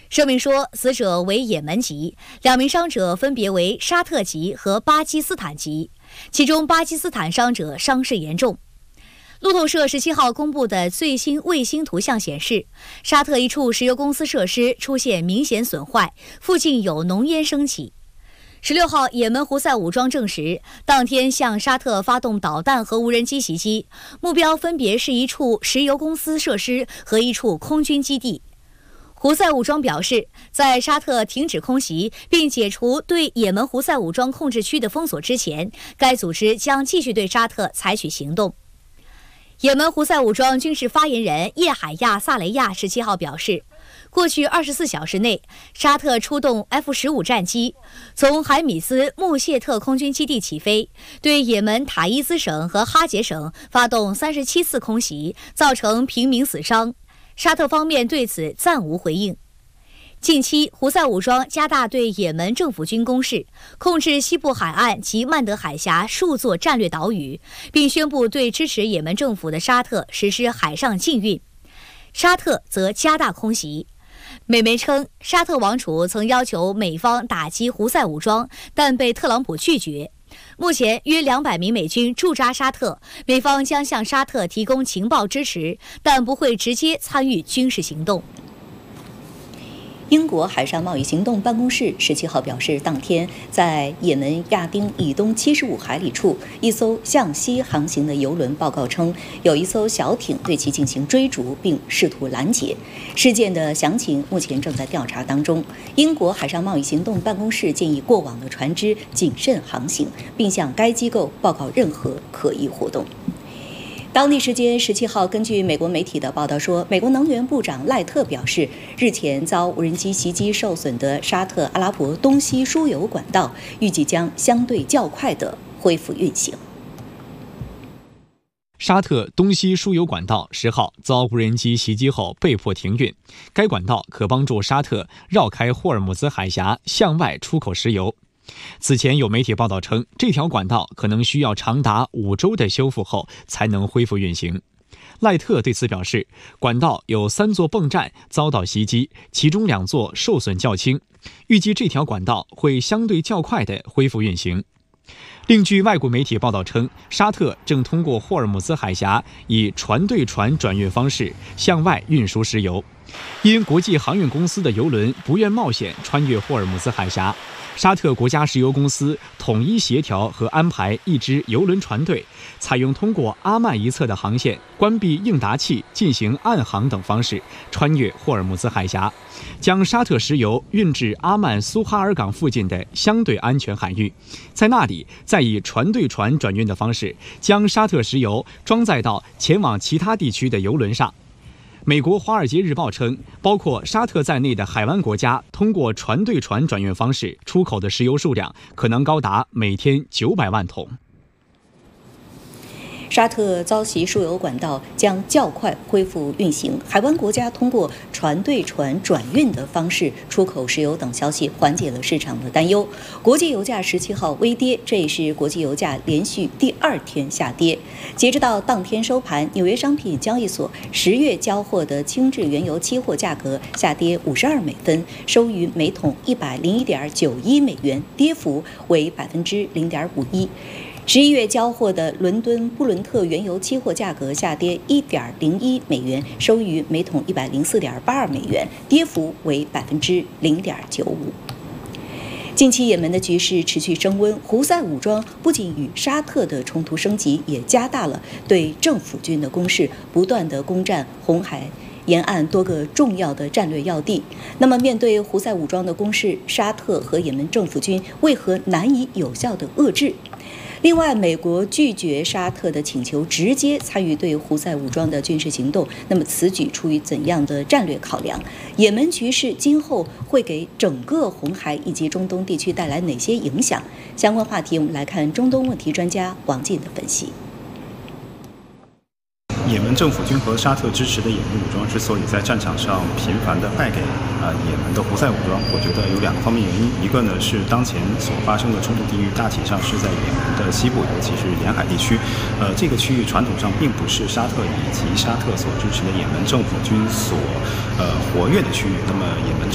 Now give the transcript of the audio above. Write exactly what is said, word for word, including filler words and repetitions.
声明说，死者为也门籍，两名伤者分别为沙特籍和巴基斯坦籍，其中巴基斯坦伤者伤势严重。路透社十七号公布的最新卫星图像显示，沙特一处石油公司设施出现明显损坏，附近有浓烟升起。十六号，也门胡塞武装证实，当天向沙特发动导弹和无人机袭击，目标分别是一处石油公司设施和一处空军基地。胡塞武装表示，在沙特停止空袭并解除对也门胡塞武装控制区的封锁之前，该组织将继续对沙特采取行动。也门胡塞武装军事发言人叶海亚·萨雷亚十七号表示，过去二十四小时内，沙特出动 F 十五 战机，从海米斯穆谢特空军基地起飞，对也门塔伊兹省和哈杰省发动三十七次空袭，造成平民死伤。沙特方面对此暂无回应。近期，胡塞武装加大对也门政府军攻势，控制西部海岸及曼德海峡数座战略岛屿，并宣布对支持也门政府的沙特实施海上禁运。沙特则加大空袭。美媒称，沙特王储曾要求美方打击胡塞武装，但被特朗普拒绝。目前约两百名美军驻扎沙特，美方将向沙特提供情报支持，但不会直接参与军事行动。 英国海上贸易行动办公室十七号表示，当天在也门亚丁以东七十五海里处，一艘向西航行的油轮报告称，有一艘小艇对其进行追逐，并试图拦截。事件的详情目前正在调查当中。英国海上贸易行动办公室建议过往的船只谨慎航行，并向该机构报告任何可疑活动。当地时间十七号，根据美国媒体的报道说，美国能源部长赖特表示，日前遭无人机袭击受损的沙特阿拉伯东西输油管道预计将相对较快地恢复运行。 沙特东西输油管道十号遭无人机袭击后被迫停运，该管道可帮助沙特绕开霍尔木兹海峡向外出口石油。此前有媒体报道称，这条管道可能需要长达五周的修复后才能恢复运行。赖特对此表示，管道有三座泵站遭到袭击，其中两座受损较轻，预计这条管道会相对较快地恢复运行。另据外国媒体报道称，沙特正通过霍尔木兹海峡以船对船转运方式向外运输石油，因国际航运公司的油轮不愿冒险穿越霍尔木兹海峡，沙特国家石油公司统一协调和安排一支油轮船队，采用通过阿曼一侧的航线、关闭应答器进行暗航等方式穿越霍尔木兹海峡，将沙特石油运至阿曼苏哈尔港附近的相对安全海域，在那里再以船对船转运的方式将沙特石油装载到前往其他地区的油轮上。美国《华尔街日报》称，包括沙特在内的海湾国家通过船对船转运方式出口的石油数量可能高达每天九百万桶。 沙特遭袭输油管道将较快恢复运行，海湾国家通过船对船转运的方式出口石油等消息缓解了市场的担忧。国际油价十七号微跌，这也是国际油价连续第二天下跌。截止到当天收盘，纽约商品交易所十月交货的轻质原油期货价格下跌五十二美分，收于每桶一百零一点九一美元，跌幅为百分之零点五一。十一月交货的伦敦布伦特原油期货价格下跌一点零一美元，收于每桶一百零四点八二美元，跌幅为百分之零点九五。近期也门的局势持续升温，胡塞武装不仅与沙特的冲突升级，也加大了对政府军的攻势，不断的攻占红海沿岸多个重要的战略要地。那么，面对胡塞武装的攻势，沙特和也门政府军为何难以有效的遏制？另外，美国拒绝沙特的请求，直接参与对胡塞武装的军事行动。那么，此举出于怎样的战略考量？也门局势今后会给整个红海以及中东地区带来哪些影响？相关话题，我们来看中东问题专家王进的分析。 也门政府军和沙特支持的也门武装之所以在战场上频繁地败给啊、呃、也门的胡塞武装，我觉得有两个方面原因。一个呢是当前所发生的冲突地域大体上是在也门的西部，尤其是沿海地区。呃，这个区域传统上并不是沙特以及沙特所支持的也门政府军所呃活跃的区域。那么也门